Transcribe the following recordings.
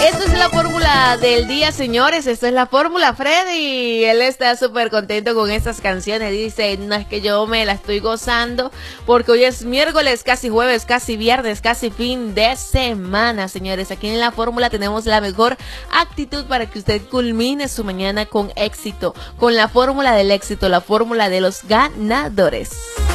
Esta es la fórmula del día, señores. Esta es la fórmula Freddy. Él está súper contento con estas canciones. Dice, no es que yo me la estoy gozando porque hoy es miércoles, casi jueves, casi viernes, casi fin de semana, señores. Aquí en la fórmula tenemos la mejor actitud para que usted culmine su mañana con éxito. Con la fórmula del éxito, la fórmula de los ganadores.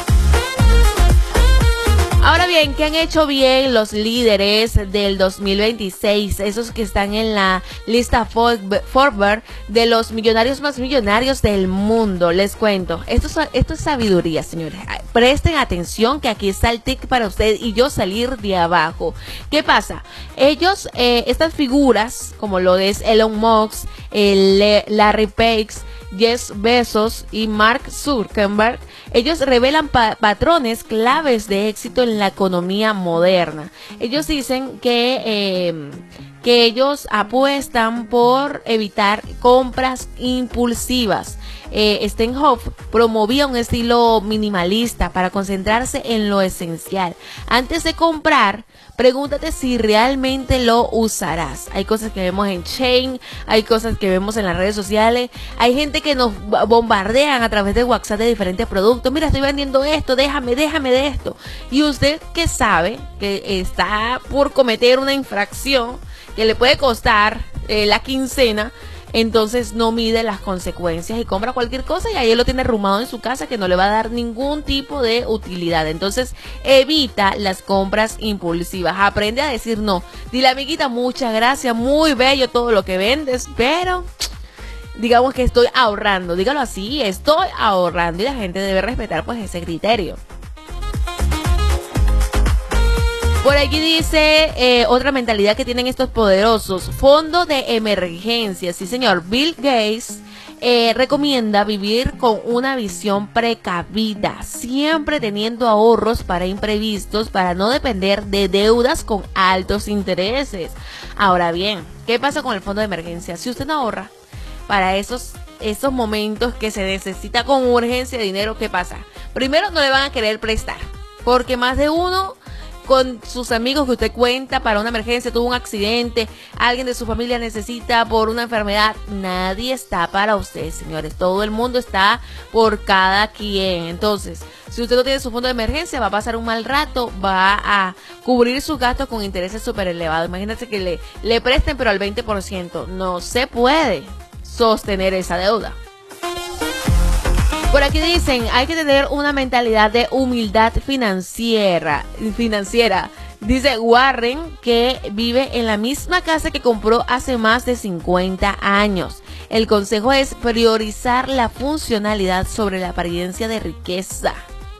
Ahora bien, ¿qué han hecho bien los líderes del 2026? Esos que están en la lista Forbes de los millonarios más millonarios del mundo. Les cuento, esto es sabiduría, señores. Presten atención que aquí está el tic para usted y yo salir de abajo. ¿Qué pasa? Ellos, estas figuras, como lo es Elon Musk, Larry Page, Jeff Bezos y Mark Zuckerberg, ellos revelan patrones claves de éxito en la economía moderna. Ellos dicen que ellos apuestan por evitar compras impulsivas. Stenhoff promovía un estilo minimalista para concentrarse en lo esencial. Antes de comprar, pregúntate si realmente lo usarás. Hay cosas que vemos en Chain, hay cosas que vemos en las redes sociales, hay gente que nos bombardean a través de WhatsApp de diferentes productos. Mira, estoy vendiendo esto, déjame de esto. Y usted que sabe que está por cometer una infracción que le puede costar la quincena, entonces no mide las consecuencias y compra cualquier cosa y ahí él lo tiene arrumado en su casa que no le va a dar ningún tipo de utilidad. Entonces evita las compras impulsivas, aprende a decir no. Dile, amiguita, muchas gracias, muy bello todo lo que vendes, pero digamos que estoy ahorrando, dígalo así, estoy ahorrando, y la gente debe respetar pues ese criterio. Por aquí dice otra mentalidad que tienen estos poderosos: fondo de emergencia. Sí, señor. Bill Gates recomienda vivir con una visión precavida, siempre teniendo ahorros para imprevistos, para no depender de deudas con altos intereses. Ahora bien, ¿qué pasa con el fondo de emergencia? Si usted no ahorra para esos momentos que se necesita con urgencia de dinero, ¿qué pasa? Primero, no le van a querer prestar, porque más de uno con sus amigos que usted cuenta para una emergencia, tuvo un accidente, alguien de su familia necesita por una enfermedad. Nadie está para usted, señores. Todo el mundo está por cada quien. Entonces, si usted no tiene su fondo de emergencia, va a pasar un mal rato, va a cubrir sus gastos con intereses súper elevados. Imagínense que le presten, pero al 20%. No se puede sostener esa deuda. Por aquí dicen, hay que tener una mentalidad de humildad financiera. Dice Warren que vive en la misma casa que compró hace más de 50 años. El consejo es priorizar la funcionalidad sobre la apariencia de riqueza.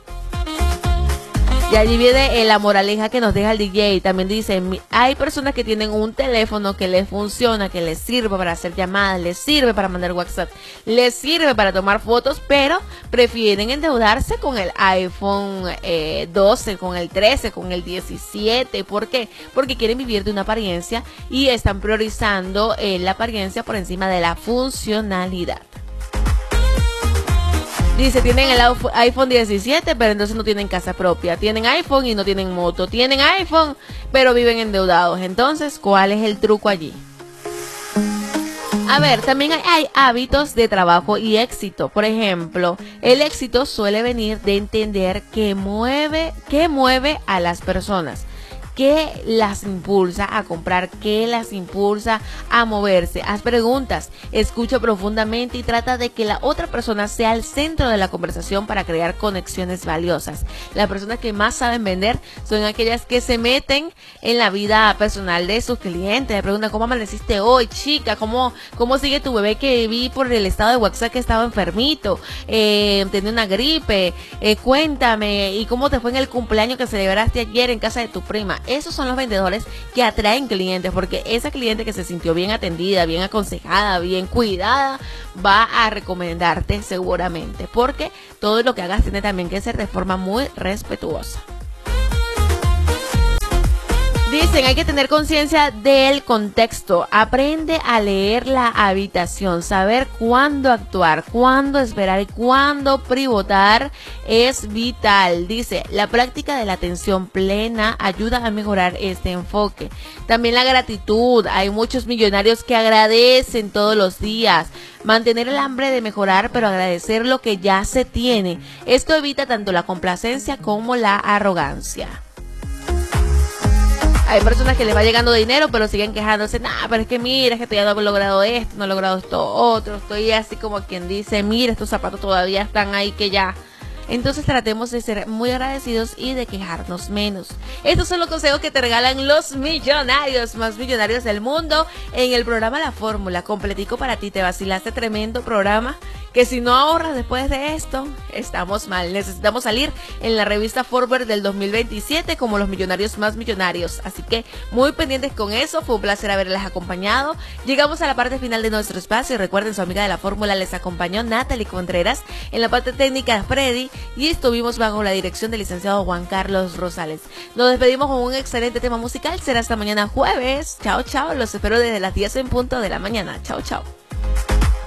Y allí viene la moraleja que nos deja el DJ. También dice, hay personas que tienen un teléfono que les funciona, que les sirve para hacer llamadas, les sirve para mandar WhatsApp, les sirve para tomar fotos, pero prefieren endeudarse con el iPhone 12, con el 13, con el 17. ¿Por qué? Porque quieren vivir de una apariencia y están priorizando la apariencia por encima de la funcionalidad. Dice, tienen el iPhone 17, pero entonces no tienen casa propia. Tienen iPhone y no tienen moto. Tienen iPhone, pero viven endeudados. Entonces, ¿cuál es el truco allí? A ver, también hay hábitos de trabajo y éxito. Por ejemplo, el éxito suele venir de entender qué mueve a las personas. ¿Qué las impulsa a comprar? ¿Qué las impulsa a moverse? Haz preguntas, escucha profundamente y trata de que la otra persona sea el centro de la conversación para crear conexiones valiosas. Las personas que más saben vender son aquellas que se meten en la vida personal de sus clientes. Le preguntan, ¿cómo amaneciste hoy, chica? ¿Cómo sigue tu bebé que vi por el estado de WhatsApp que estaba enfermito? Tenía una gripe. Cuéntame, ¿y cómo te fue en el cumpleaños que celebraste ayer en casa de tu prima? Esos son los vendedores que atraen clientes, porque esa cliente que se sintió bien atendida, bien aconsejada, bien cuidada, va a recomendarte seguramente, porque todo lo que hagas tiene también que ser de forma muy respetuosa. Dicen, hay que tener conciencia del contexto. Aprende a leer la habitación, saber cuándo actuar, cuándo esperar y cuándo pivotar es vital. Dice, la práctica de la atención plena ayuda a mejorar este enfoque. También la gratitud. Hay muchos millonarios que agradecen todos los días. Mantener el hambre de mejorar, pero agradecer lo que ya se tiene. Esto evita tanto la complacencia como la arrogancia. Hay personas que les va llegando dinero, pero siguen quejándose, pero es que mira, es que todavía no he logrado esto, no he logrado esto otro. Estoy así como quien dice, mira, estos zapatos todavía están ahí que ya. Entonces tratemos de ser muy agradecidos y de quejarnos menos. Estos son los consejos que te regalan los millonarios más millonarios del mundo en el programa La Fórmula. Completico para ti, te vacilaste tremendo programa que si no ahorras después de esto, estamos mal. Necesitamos salir en la revista Forbes del 2027 como los millonarios más millonarios. Así que muy pendientes con eso. Fue un placer haberles acompañado. Llegamos a la parte final de nuestro espacio. Y recuerden, su amiga de La Fórmula les acompañó Natalie Contreras. En la parte técnica, Freddy. Y estuvimos bajo la dirección del licenciado Juan Carlos Rosales. Nos despedimos con un excelente tema musical. Será hasta mañana jueves. Chao, chao. Los espero desde las 10 en punto de la mañana. Chao, chao.